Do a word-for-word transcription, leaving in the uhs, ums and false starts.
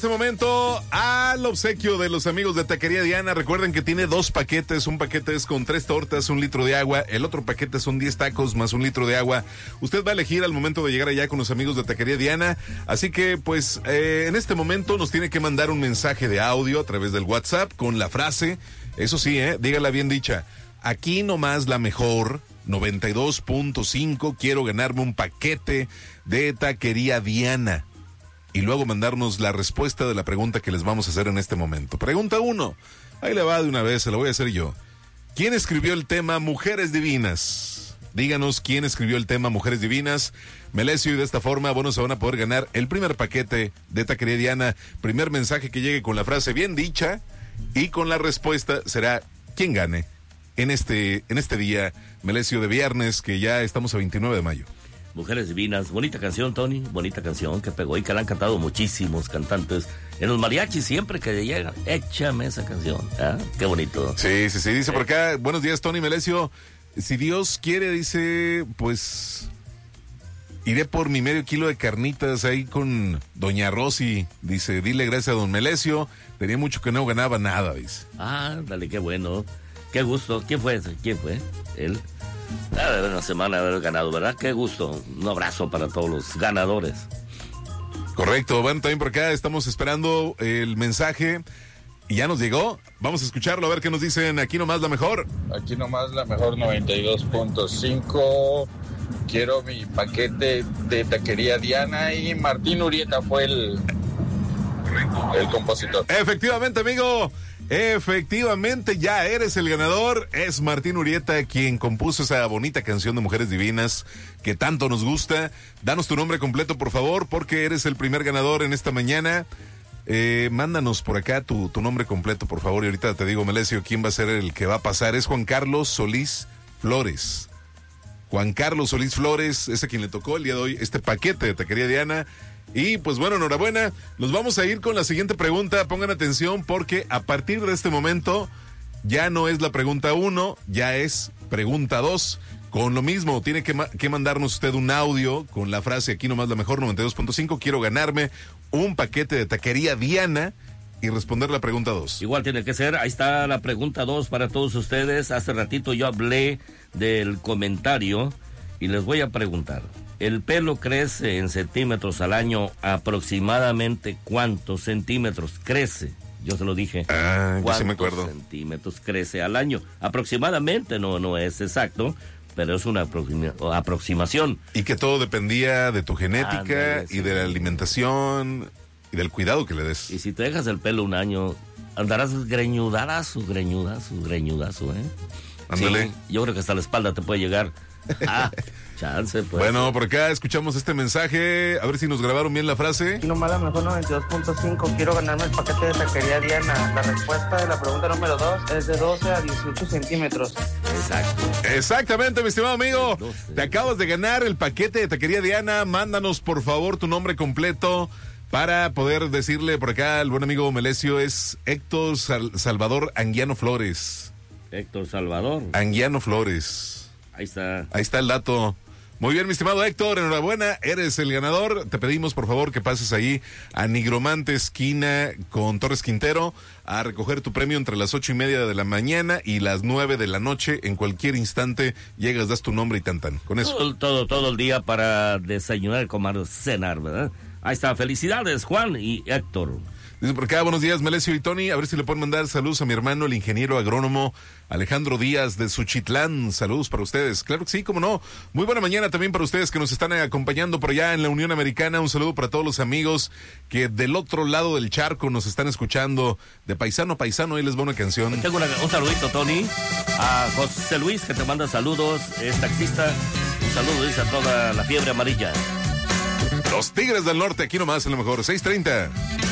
En este momento, al obsequio de los amigos de Taquería Diana. Recuerden que tiene dos paquetes. Un paquete es con tres tortas, un litro de agua. El otro paquete son diez tacos más un litro de agua. Usted va a elegir al momento de llegar allá con los amigos de Taquería Diana. Así que, pues, eh, en este momento nos tiene que mandar un mensaje de audio a través del WhatsApp con la frase. Eso sí, eh, dígala bien dicha. Aquí nomás la mejor, noventa y dos punto cinco. Quiero ganarme un paquete de Taquería Diana. Y luego mandarnos la respuesta de la pregunta que les vamos a hacer en este momento. Pregunta uno. Ahí le va de una vez, se la voy a hacer yo. ¿Quién escribió el tema Mujeres Divinas? Díganos quién escribió el tema Mujeres Divinas. Melesio, y de esta forma, bueno, se van a poder ganar el primer paquete de Taquería Diana. Primer mensaje que llegue con la frase bien dicha y con la respuesta será quien gane en este, en este día, Melesio, de viernes, que ya estamos a veintinueve de mayo. Mujeres Divinas, bonita canción, Tony, bonita canción que pegó y que la han cantado muchísimos cantantes en los mariachis siempre que llegan. Échame esa canción, ¿eh? Qué bonito. Sí, sí, sí, dice por acá, buenos días, Tony, Melesio. Si Dios quiere, dice, pues iré por mi medio kilo de carnitas ahí con doña Rosy. Dice, dile gracias a don Melesio, tenía mucho que no ganaba nada, dice. Ah, dale, qué bueno, qué gusto. ¿Quién fue ese? ¿Quién fue? Él. Ah, de una semana de haber ganado, ¿verdad? Qué gusto. Un abrazo para todos los ganadores. Correcto. Bueno, también por acá estamos esperando el mensaje y ya nos llegó. Vamos a escucharlo, a ver qué nos dicen. Aquí nomás la mejor. Aquí nomás la mejor, noventa y dos punto cinco. Quiero mi paquete de Taquería Diana y Martín Urieta fue el, el compositor. Efectivamente, amigo. Efectivamente, ya eres el ganador. Es Martín Urieta quien compuso esa bonita canción de Mujeres Divinas que tanto nos gusta. Danos tu nombre completo, por favor, porque eres el primer ganador en esta mañana. Eh, mándanos por acá tu, tu nombre completo, por favor. Y ahorita te digo, Melesio, quién va a ser el que va a pasar. Es Juan Carlos Solís Flores. Juan Carlos Solís Flores es a quien le tocó el día de hoy este paquete de Taquería Diana. Y pues bueno, enhorabuena. Nos vamos a ir con la siguiente pregunta. Pongan atención porque a partir de este momento ya no es la pregunta uno, ya es pregunta dos. Con lo mismo, tiene que, ma- que mandarnos usted un audio con la frase aquí nomás la mejor, noventa y dos punto cinco. Quiero ganarme un paquete de Taquería Diana y responder la pregunta dos. Igual tiene que ser, ahí está la pregunta dos para todos ustedes. Hace ratito yo hablé del comentario y les voy a preguntar. El pelo crece en centímetros al año, aproximadamente ¿cuántos centímetros crece? Yo se lo dije. Ah, yo sí me acuerdo. ¿Cuántos centímetros crece al año? Aproximadamente, no, no es exacto, pero es una aproxima, aproximación. Y que todo dependía de tu genética Ándale, sí. y de la alimentación y del cuidado que le des. Y si te dejas el pelo un año, andarás greñudazo, greñudazo, greñudazo, ¿eh? Ándale. Sí, yo creo que hasta la espalda te puede llegar. Ah, chance, pues. Bueno, por acá escuchamos este mensaje. A ver si nos grabaron bien la frase. Aquí nomás la mejor, noventa y dos punto cinco. Quiero ganarme el paquete de Taquería Diana. La respuesta de la pregunta número dos es de doce a dieciocho centímetros. Exacto. Exactamente, mi estimado amigo. doce. Te acabas de ganar el paquete de Taquería Diana. Mándanos, por favor, tu nombre completo para poder decirle por acá al buen amigo Melesio. Es Héctor Sal- Salvador Anguiano Flores. Héctor Salvador. Anguiano Flores. Ahí está. Ahí está el dato. Muy bien, mi estimado Héctor, enhorabuena, eres el ganador. Te pedimos, por favor, que pases ahí a Nigromante, esquina con Torres Quintero, a recoger tu premio entre las ocho y media de la mañana y las nueve de la noche. En cualquier instante llegas, das tu nombre y tan tan. Con eso. Todo, todo, todo el día para desayunar, comer, cenar, ¿verdad? Ahí está. Felicidades, Juan y Héctor. Dice por acá, buenos días, Melesio y Tony. A ver si le pueden mandar saludos a mi hermano, el ingeniero agrónomo Alejandro Díaz de Suchitlán. Saludos para ustedes. Claro que sí, cómo no. Muy buena mañana también para ustedes que nos están acompañando por allá en la Unión Americana. Un saludo para todos los amigos que del otro lado del charco nos están escuchando. De paisano a paisano, ahí les va una canción. Tengo una- un saludito, Tony, a José Luis, que te manda saludos, es taxista. Un saludo, dice, a toda la fiebre amarilla. Los Tigres del Norte, aquí nomás, a lo mejor, seis treinta.